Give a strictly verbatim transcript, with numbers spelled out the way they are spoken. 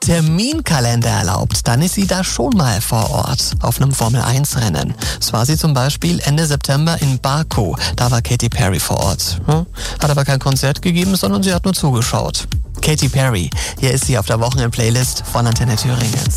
Terminkalender erlaubt, dann ist sie da schon mal vor Ort auf einem Formel eins Rennen. Das war sie zum Beispiel Ende September in Baku. Da war Katy Perry vor Ort. Hm? Hat aber kein Konzert gegeben, sondern sie hat nur zugeschaut. Katy Perry, hier ist sie auf der Wochenend-Playlist von Antenne Thüringen.